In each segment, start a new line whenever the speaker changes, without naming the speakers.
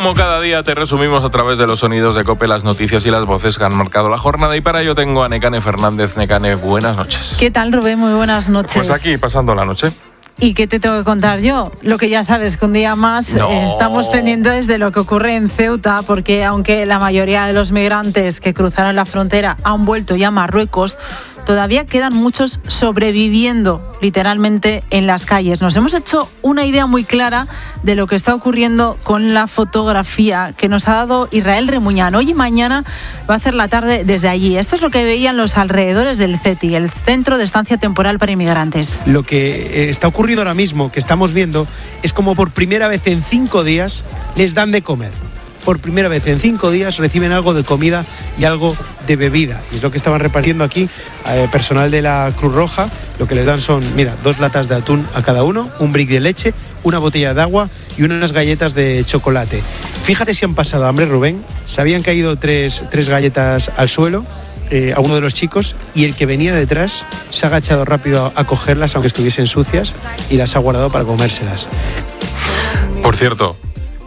Como cada día te resumimos a través de los sonidos de COPE las noticias y las voces que han marcado la jornada, y para ello tengo a Nekane Fernández. Nekane, buenas noches.
¿Qué tal, Rubén? Muy buenas noches.
Pues aquí, pasando la noche.
¿Y qué te tengo que contar yo? Lo que ya sabes, que un día más estamos pendientes de lo que ocurre en Ceuta, porque aunque la mayoría de los migrantes que cruzaron la frontera han vuelto ya a Marruecos, todavía quedan muchos sobreviviendo literalmente en las calles. Nos hemos hecho una idea muy clara de lo que está ocurriendo con la fotografía que nos ha dado Israel Remuñán. Hoy y mañana va a hacer la tarde desde allí. Esto es lo que veían los alrededores del CETI, el Centro de Estancia Temporal para Inmigrantes.
Lo que está ocurriendo ahora mismo, que estamos viendo, es como por primera vez en 5 días les dan de comer. Por primera vez en 5 días reciben algo de comida y algo de bebida. Y es lo que estaban repartiendo aquí personal de la Cruz Roja. Lo que les dan son, 2 latas de atún a cada uno, un brick de leche, una botella de agua y unas galletas de chocolate. Fíjate si han pasado hambre, Rubén. Se habían caído tres galletas al suelo a uno de los chicos, y el que venía detrás se ha agachado rápido a cogerlas, aunque estuviesen sucias, y las ha guardado para comérselas.
Por cierto,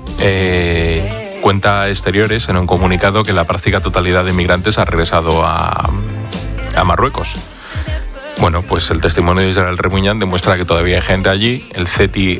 cuenta Exteriores en un comunicado que la práctica totalidad de inmigrantes ha regresado a Marruecos. Bueno, pues el testimonio de Israel Remuñán demuestra que todavía hay gente allí. El CETI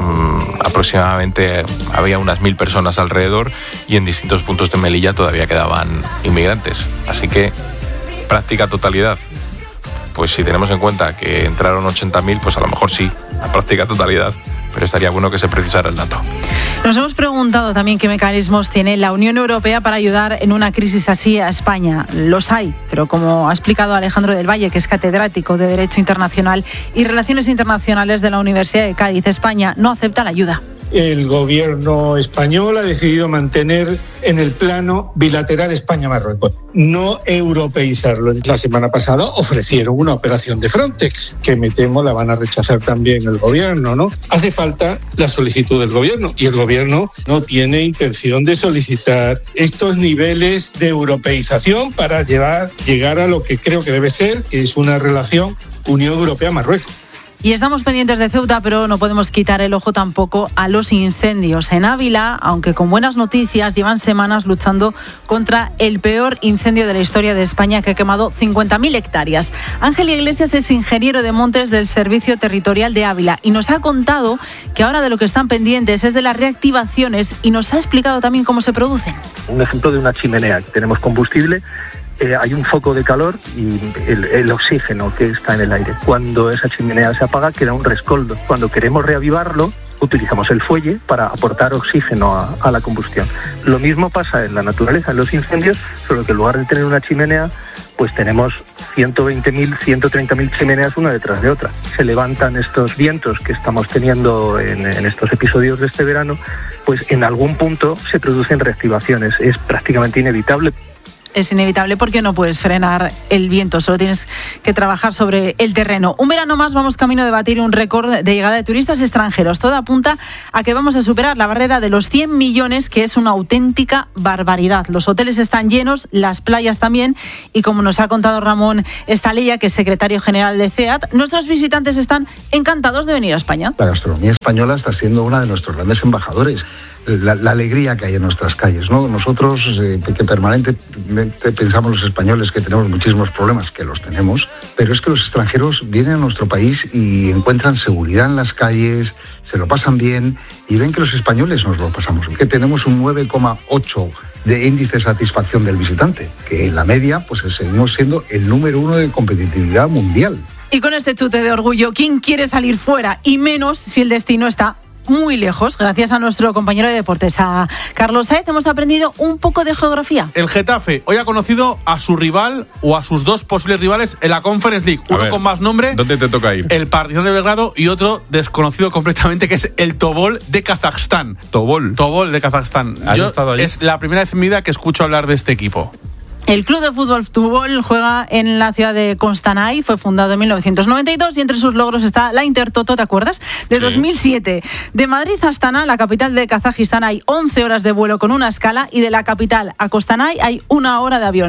aproximadamente había unas 1.000 personas alrededor, y en distintos puntos de Melilla todavía quedaban inmigrantes. Así que práctica totalidad. Pues si tenemos en cuenta que entraron 80.000, pues a lo mejor sí, la práctica totalidad. Pero estaría bueno que se precisara el dato.
Nos hemos preguntado también qué mecanismos tiene la Unión Europea para ayudar en una crisis así a España. Los hay, pero como ha explicado Alejandro del Valle, que es catedrático de Derecho Internacional y Relaciones Internacionales de la Universidad de Cádiz, España no acepta la ayuda.
El gobierno español ha decidido mantener en el plano bilateral España-Marruecos, no europeizarlo. La semana pasada ofrecieron una operación de Frontex, que me temo la van a rechazar también el gobierno, ¿no? Hace falta la solicitud del gobierno, y el gobierno no tiene intención de solicitar estos niveles de europeización para llegar a lo que creo que debe ser, que es una relación Unión Europea-Marruecos.
Y estamos pendientes de Ceuta, pero no podemos quitar el ojo tampoco a los incendios. En Ávila, aunque con buenas noticias, llevan semanas luchando contra el peor incendio de la historia de España, que ha quemado 50.000 hectáreas. Ángel Iglesias es ingeniero de montes del Servicio Territorial de Ávila y nos ha contado que ahora de lo que están pendientes es de las reactivaciones, y nos ha explicado también cómo se producen.
Un ejemplo de una chimenea. Tenemos combustible, hay un foco de calor y el oxígeno que está en el aire. Cuando esa chimenea se apaga, queda un rescoldo. Cuando queremos reavivarlo, utilizamos el fuelle para aportar oxígeno a la combustión. Lo mismo pasa en la naturaleza, en los incendios, solo que en lugar de tener una chimenea, pues tenemos 120.000, 130.000 chimeneas una detrás de otra. Se levantan estos vientos que estamos teniendo en estos episodios de este verano, pues en algún punto se producen reactivaciones. Es prácticamente inevitable.
Es inevitable porque no puedes frenar el viento, solo tienes que trabajar sobre el terreno. Un verano más vamos camino de batir un récord de llegada de turistas extranjeros. Todo apunta a que vamos a superar la barrera de los 100 millones, que es una auténtica barbaridad. Los hoteles están llenos, las playas también, y como nos ha contado Ramón Estalella, que es secretario general de CEAT, nuestros visitantes están encantados de venir a España.
La gastronomía española está siendo una de nuestros grandes embajadores. La alegría que hay en nuestras calles, ¿no? Nosotros, que permanentemente pensamos los españoles que tenemos muchísimos problemas, que los tenemos, pero es que los extranjeros vienen a nuestro país y encuentran seguridad en las calles, se lo pasan bien y ven que los españoles nos lo pasamos, que tenemos un 9,8 de índice de satisfacción del visitante, que en la media pues seguimos siendo el número 1 de competitividad mundial.
Y con este chute de orgullo, ¿quién quiere salir fuera? Y menos si el destino está muy lejos. Gracias a nuestro compañero de deportes, a Carlos Saez, hemos aprendido un poco de geografía.
El Getafe hoy ha conocido a su rival, o a sus dos posibles rivales en la Conference League. Uno con más nombre.
¿Dónde te toca ir?
El Partizan de Belgrado, y otro desconocido completamente, que es el Tobol de Kazajstán.
Tobol
de Kazajstán.
¿Has estado allí?
Es la primera vez en mi vida que escucho hablar de este equipo.
El Club de Fútbol Tobol juega en la ciudad de Kostanay, fue fundado en 1992 y entre sus logros está la Intertoto, ¿te acuerdas? De 2007. De Madrid a Astana, la capital de Kazajistán, hay 11 horas de vuelo con una escala, y de la capital a Kostanay hay 1 hora de avión.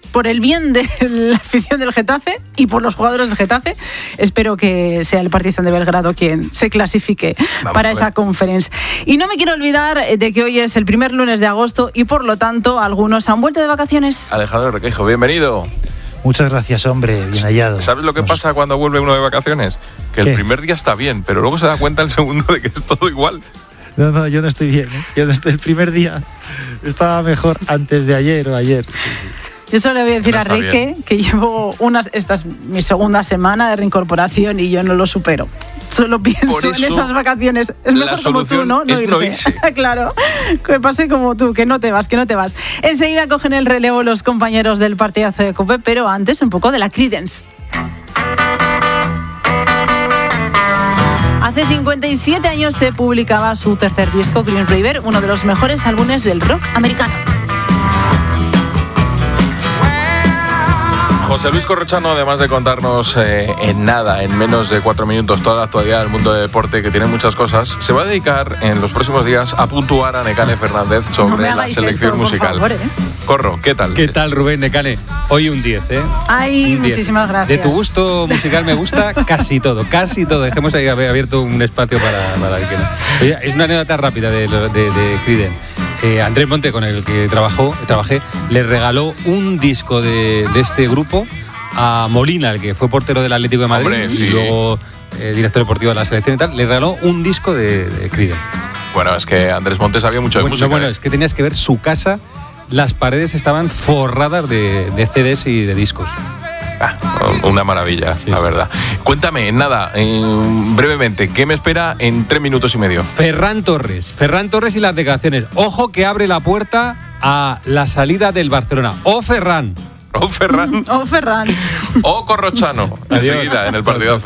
por el bien de la afición del Getafe y por los jugadores del Getafe, espero que sea el Partizan de Belgrado quien se clasifique para esa conference. Y no me quiero olvidar de que hoy es el primer lunes de agosto y por lo tanto algunos han vuelto de vacaciones.
Alejandro Requeijo, bienvenido.
Muchas gracias, hombre, bien hallado.
¿Sabes lo que pasa cuando vuelve uno de vacaciones? Que el primer día está bien, pero luego se da cuenta el segundo de que es todo igual.
No, yo no estoy bien, ¿eh? Yo no estoy el primer día. Estaba mejor antes de ayer o ayer.
Yo solo le voy a decir a Rique que llevo esta es mi segunda semana de reincorporación y yo no lo supero. Solo pienso en esas vacaciones. Es mejor como tú, ¿no? No irse. Claro, que pase como tú, que no te vas. Enseguida cogen el relevo los compañeros del partidazo de COPE, pero antes un poco de la Creedence. Hace 57 años se publicaba su tercer disco, Green River, uno de los mejores álbumes del rock americano.
José Luis Corrochano, además de contarnos en menos de 4 minutos, toda la actualidad del mundo del deporte, que tiene muchas cosas, se va a dedicar en los próximos días a puntuar a Nekane Fernández sobre la selección musical.
Por favor,
Corro, ¿qué tal?
¿Qué tal, Rubén Nekane? Hoy un 10, ¿eh?
Ay, muchísimas gracias.
De tu gusto musical me gusta casi todo. Dejemos ahí abierto un espacio para el que no. Oye, es una anécdota rápida de Creedence. Andrés Monte, con el que trabajé, le regaló un disco de este grupo a Molina, el que fue portero del Atlético de Madrid.
Hombre, sí.
Y luego director deportivo de la selección y tal. Le regaló un disco de Creedence.
Bueno, es que Andrés Monte sabía mucho de música.
Bueno, es que tenías que ver su casa. Las paredes estaban forradas de CDs y de discos.
Una maravilla, sí, la verdad. Cuéntame, brevemente, ¿qué me espera en 3 minutos y medio?
Ferran Torres y las declaraciones. Ojo que abre la puerta a la salida del Barcelona. Ferran.
O Corrochano. Enseguida, en el partidazo.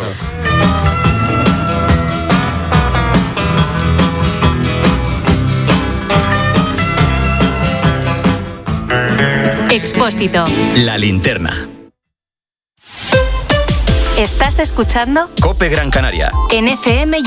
Expósito.
La linterna.
¿Estás escuchando?
COPE Gran Canaria.
En FM